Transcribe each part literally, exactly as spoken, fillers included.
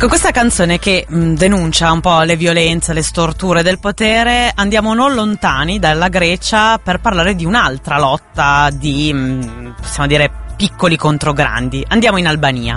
Con questa canzone che mh, denuncia un po' le violenze, le storture del potere, andiamo non lontani dalla Grecia per parlare di un'altra lotta di, mh, possiamo dire, piccoli contro grandi. Andiamo in Albania.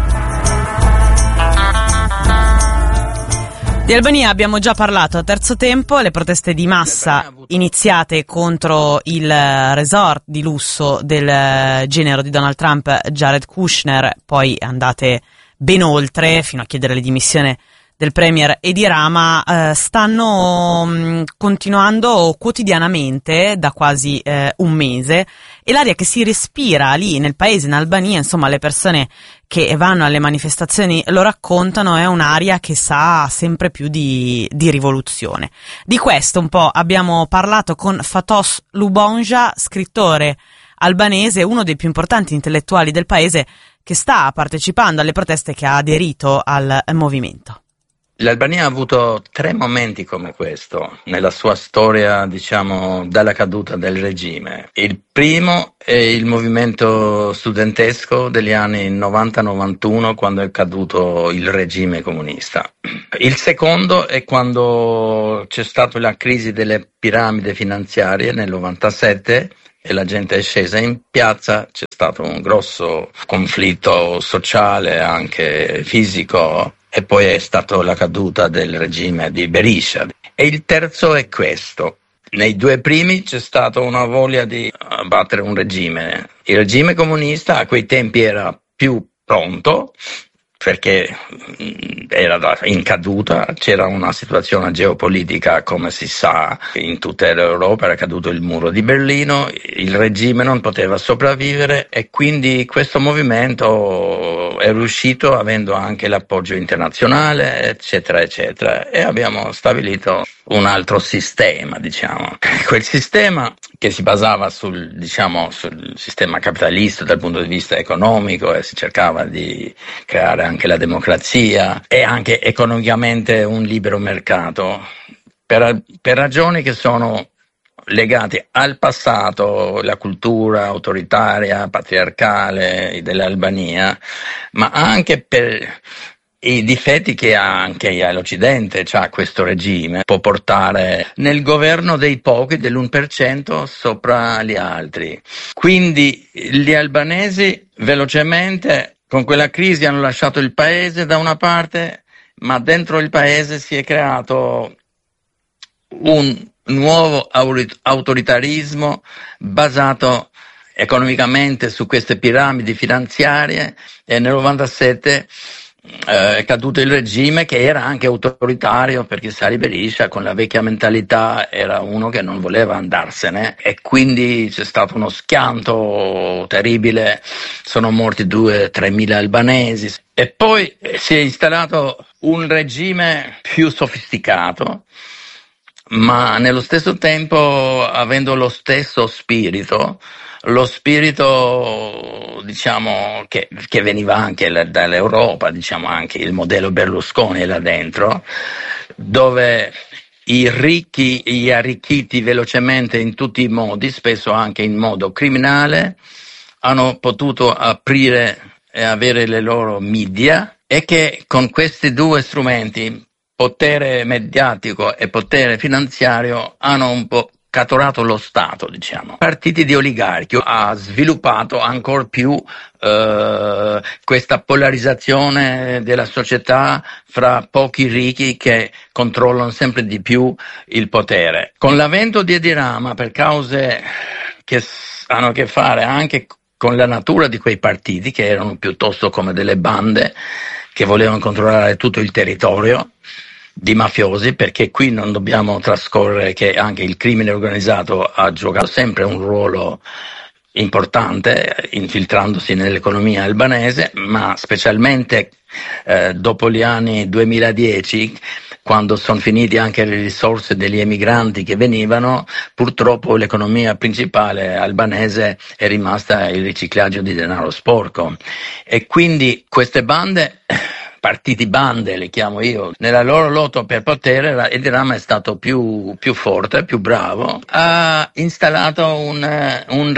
Di Albania abbiamo già parlato a terzo tempo, le proteste di massa iniziate contro il resort di lusso del genero di Donald Trump, Jared Kushner, poi andate ben oltre, fino a chiedere le dimissioni del premier Edi Rama, eh, stanno mh, continuando quotidianamente da quasi eh, un mese, e l'aria che si respira lì nel paese, in Albania, insomma le persone che vanno alle manifestazioni lo raccontano, è un'aria che sa sempre più di, di rivoluzione. Di questo un po' abbiamo parlato con Fatos Lubonja, scrittore albanese, uno dei più importanti intellettuali del paese, che sta partecipando alle proteste, che ha aderito al movimento. L'Albania ha avuto tre momenti come questo nella sua storia, diciamo, dalla caduta del regime. Il primo è il movimento studentesco degli anni novanta novantuno, quando è caduto il regime comunista. Il secondo è quando c'è stata la crisi delle piramidi finanziarie nel novantasette, e la gente è scesa in piazza, c'è stato un grosso conflitto sociale, anche fisico, e poi è stata la caduta del regime di Berisha. E il terzo è questo. Nei due primi c'è stata una voglia di abbattere un regime. Il regime comunista a quei tempi era più pronto, perché era in caduta, c'era una situazione geopolitica, come si sa, in tutta l'Europa era caduto il muro di Berlino, il regime non poteva sopravvivere, e quindi questo movimento è riuscito avendo anche l'appoggio internazionale, eccetera, eccetera, e abbiamo stabilito un altro sistema, diciamo. Quel sistema che si basava sul, diciamo, sul sistema capitalista dal punto di vista economico, e si cercava di creare anche la democrazia e anche economicamente un libero mercato, per, per ragioni che sono legate al passato, la cultura autoritaria, patriarcale dell'Albania, ma anche per i difetti che ha anche l'Occidente, cioè questo regime può portare nel governo dei pochi, dell'uno per cento sopra gli altri. Quindi gli albanesi velocemente con quella crisi hanno lasciato il paese da una parte, ma dentro il paese si è creato un nuovo autoritarismo basato economicamente su queste piramidi finanziarie, e nel novantasette è caduto il regime, che era anche autoritario, perché Sali Berisha con la vecchia mentalità era uno che non voleva andarsene, e quindi c'è stato uno schianto terribile, sono morti due tremila albanesi, e poi si è installato un regime più sofisticato, ma nello stesso tempo avendo lo stesso spirito, lo spirito, diciamo, che, che veniva anche dall'Europa, diciamo anche il modello Berlusconi là dentro, dove i ricchi, gli arricchiti velocemente in tutti i modi, spesso anche in modo criminale, hanno potuto aprire e avere le loro media, e che con questi due strumenti, potere mediatico e potere finanziario, hanno un po' catturato lo Stato, diciamo. Partiti di oligarchi ha sviluppato ancora più eh, questa polarizzazione della società fra pochi ricchi che controllano sempre di più il potere. Con l'avvento di Edi Rama, per cause che hanno a che fare anche con la natura di quei partiti, che erano piuttosto come delle bande che volevano controllare tutto il territorio di mafiosi, perché qui non dobbiamo trascorrere che anche il crimine organizzato ha giocato sempre un ruolo importante, infiltrandosi nell'economia albanese, ma specialmente eh, dopo gli anni duemiladieci, quando sono finiti anche le risorse degli emigranti che venivano, purtroppo l'economia principale albanese è rimasta il riciclaggio di denaro sporco, e quindi queste bande partiti bande, le chiamo io, nella loro lotta per potere. Edi Rama è stato più, più forte, più bravo, ha installato un, un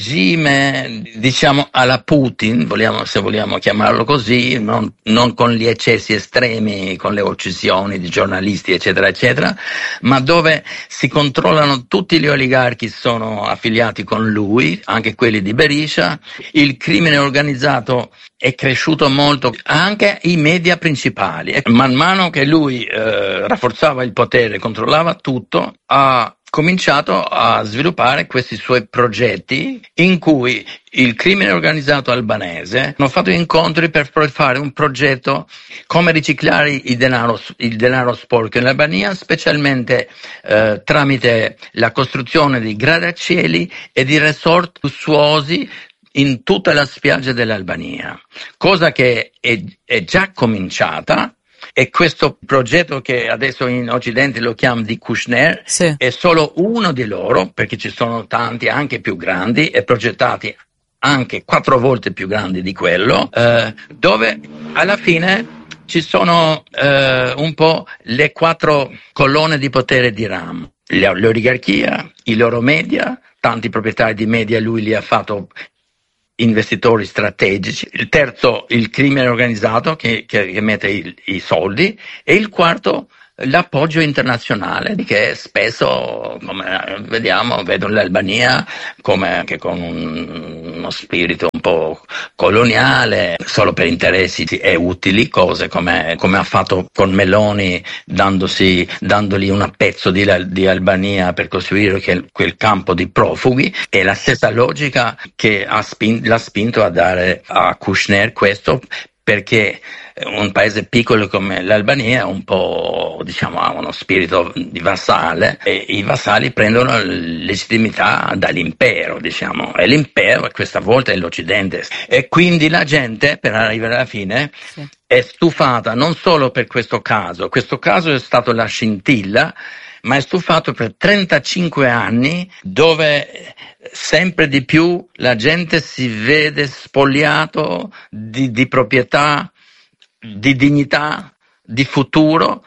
regime, diciamo, alla Putin, vogliamo, se vogliamo chiamarlo così, non, non con gli eccessi estremi, con le uccisioni di giornalisti, eccetera, eccetera, ma dove si controllano tutti gli oligarchi, sono affiliati con lui, anche quelli di Berisha. Il crimine organizzato è cresciuto molto, anche i media principali. E man mano che lui eh, rafforzava il potere, controllava tutto, ha cominciato a sviluppare questi suoi progetti in cui il crimine organizzato albanese hanno fatto incontri per fare un progetto come riciclare il denaro, il denaro sporco in Albania, specialmente eh, tramite la costruzione di grattacieli e di resort lussuosi in tutta la spiaggia dell'Albania, cosa che è, è già cominciata. E questo progetto, che adesso in Occidente lo chiamano di Kushner, sì, è solo uno di loro, perché ci sono tanti anche più grandi e progettati anche quattro volte più grandi di quello, eh, dove alla fine ci sono eh, un po' le quattro colonne di potere di Ram: l'oligarchia, i loro media, tanti proprietari di media lui li ha fatto investitori strategici, il terzo il crimine organizzato che, che, che mette i, i soldi, e il quarto l'appoggio internazionale, che spesso, come vediamo, vedo l'Albania come anche con un, uno spirito un po' coloniale, solo per interessi e utili, cose come, come ha fatto con Meloni, dandosi, dandogli un pezzo di, di Albania per costruire quel, quel campo di profughi. È la stessa logica che ha spin, l'ha spinto a dare a Kushner questo, perché un paese piccolo come l'Albania un po', diciamo, ha uno spirito di vassale, e i vassalli prendono legittimità dall'impero, diciamo, e l'impero questa volta è l'Occidente, e quindi la gente, per arrivare alla fine, sì, è stufata non solo per questo caso. Questo caso è stato la scintilla, ma è stufato per trentacinque anni, dove sempre di più la gente si vede spogliato di, di proprietà, di dignità, di futuro.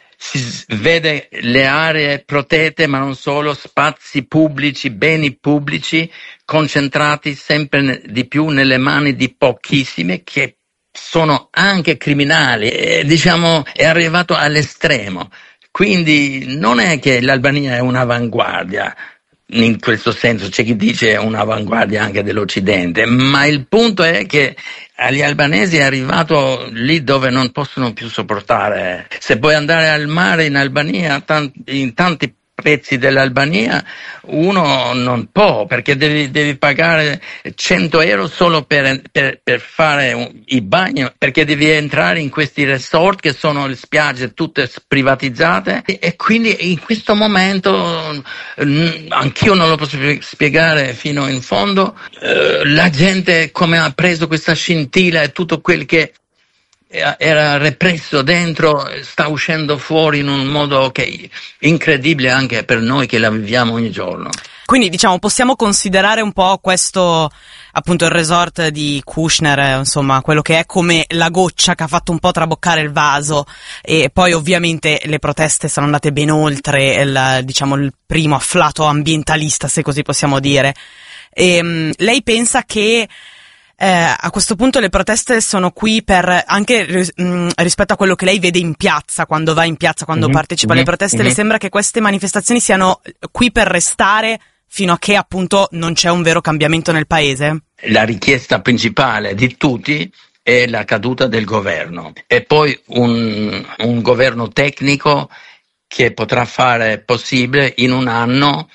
Si vede le aree protette, ma non solo, spazi pubblici, beni pubblici concentrati sempre di più nelle mani di pochissime, che sono anche criminali. E, diciamo, è arrivato all'estremo. Quindi non è che l'Albania è un'avanguardia, in questo senso c'è chi dice è un'avanguardia anche dell'Occidente, ma il punto è che agli albanesi è arrivato lì dove non possono più sopportare. Se puoi andare al mare in Albania, in tanti pezzi dell'Albania, uno non può, perché devi, devi pagare cento euro solo per, per, per fare un, il bagno, perché devi entrare in questi resort che sono le spiagge tutte privatizzate, e, e quindi in questo momento mh, anch'io non lo posso spiegare fino in fondo, eh, la gente come ha preso questa scintilla e tutto quel che era represso dentro sta uscendo fuori in un modo che è incredibile anche per noi che la viviamo ogni giorno. Quindi, diciamo, possiamo considerare un po' questo, appunto, il resort di Kushner, insomma, quello che è come la goccia che ha fatto un po' traboccare il vaso, e poi ovviamente le proteste sono andate ben oltre il, diciamo, il primo afflato ambientalista, se così possiamo dire. E, mh, lei pensa che Eh, a questo punto le proteste sono qui per, anche mh, rispetto a quello che lei vede in piazza, quando va in piazza, quando mm-hmm. partecipa alle proteste, mm-hmm. le sembra che queste manifestazioni siano qui per restare fino a che appunto non c'è un vero cambiamento nel paese? La richiesta principale di tutti è la caduta del governo, e poi un, un governo tecnico che potrà fare possibile in un anno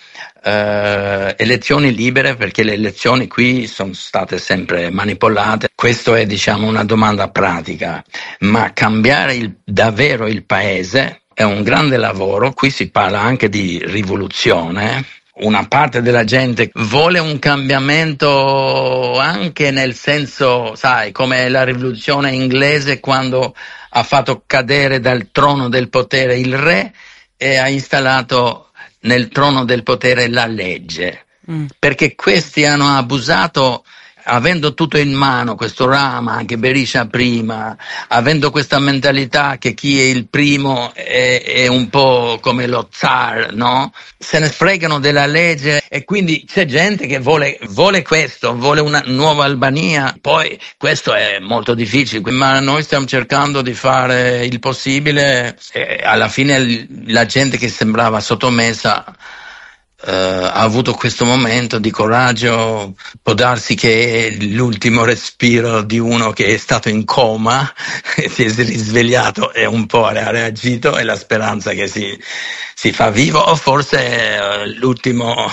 eh, elezioni libere, perché le elezioni qui sono state sempre manipolate. Questo è, diciamo, una domanda pratica, ma cambiare il, davvero il paese è un grande lavoro. Qui si parla anche di rivoluzione. Una parte della gente vuole un cambiamento anche nel senso, sai, come la rivoluzione inglese, quando ha fatto cadere dal trono del potere il re e ha installato nel trono del potere la legge, mm. perché questi hanno abusato avendo tutto in mano, questo Rama, anche Berisha prima, avendo questa mentalità che chi è il primo è, è un po' come lo zar, no? Se ne fregano della legge e quindi c'è gente che vuole, vuole questo, vuole una nuova Albania, poi questo è molto difficile, ma noi stiamo cercando di fare il possibile e alla fine la gente che sembrava sottomessa Uh, ha avuto questo momento di coraggio, può darsi che è l'ultimo respiro di uno che è stato in coma e si è risvegliato e un po' ha reagito e la speranza che si, si fa vivo, o forse uh, l'ultimo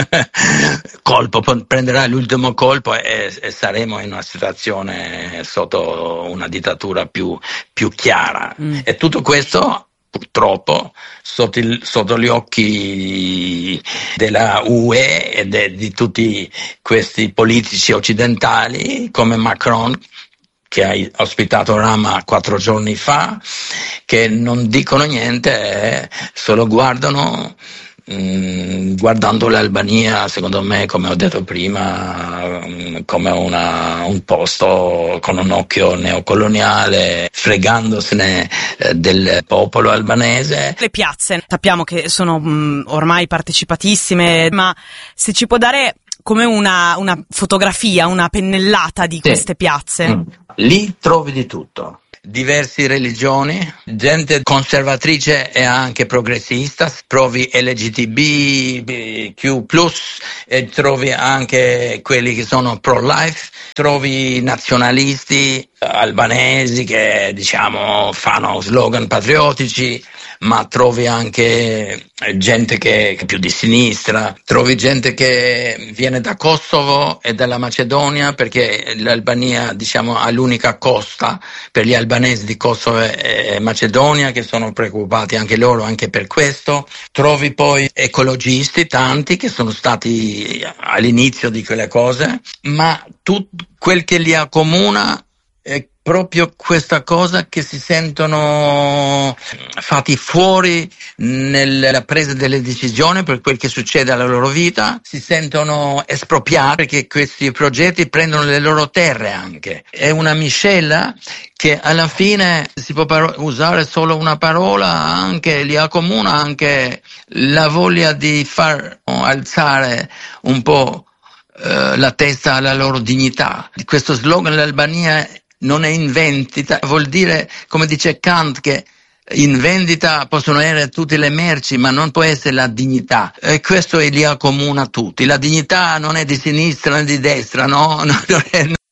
colpo, prenderà l'ultimo colpo e, e saremo in una situazione sotto una dittatura più, più chiara. Mm. E tutto questo purtroppo sotto, il, sotto gli occhi della U E e de, di tutti questi politici occidentali come Macron, che ha ospitato Rama quattro giorni fa, che non dicono niente, solo guardano, mh, guardando l'Albania, secondo me, come ho detto prima, mh, come una, un posto con un occhio neocoloniale, fregandosene eh, del popolo albanese. Le piazze sappiamo che sono mh, ormai partecipatissime, ma se ci può dare come una, una fotografia, una pennellata di sì. queste piazze? Mm. Lì trovi di tutto. Diverse religioni, gente conservatrice e anche progressista, trovi L G B T Q plus, e trovi anche quelli che sono pro-life, trovi nazionalisti albanesi che diciamo fanno slogan patriottici, ma trovi anche gente che è più di sinistra, trovi gente che viene da Kosovo e dalla Macedonia, perché l'Albania diciamo ha l'unica costa per gli albanesi di Kosovo e Macedonia, che sono preoccupati anche loro anche per questo. Trovi poi ecologisti tanti che sono stati all'inizio di quelle cose, ma tutto quel che li accomuna è proprio questa cosa che si sentono fatti fuori nella presa delle decisioni per quel che succede alla loro vita, si sentono espropriati perché questi progetti prendono le loro terre anche. È una miscela che alla fine si può par- usare solo una parola, anche li accomuna anche la voglia di far alzare un po' eh, la testa alla loro dignità. Questo slogan l'Albania non è in vendita, vuol dire, come dice Kant, che in vendita possono essere tutte le merci, ma non può essere la dignità, e questo li accomuna tutti. La dignità non è di sinistra né di destra, no? Non è,